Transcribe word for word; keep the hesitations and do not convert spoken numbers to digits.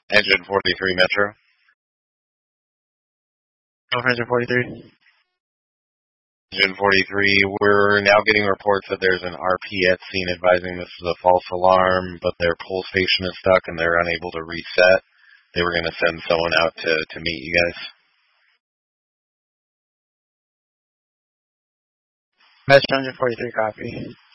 Engine forty-three Metro. Engine forty-three. Engine forty-three, we're now getting reports that there's an R P at scene advising this is a false alarm, but their pull station is stuck and they're unable to reset. They were going to send someone out to, to meet you guys. Metro Engine forty-three, copy.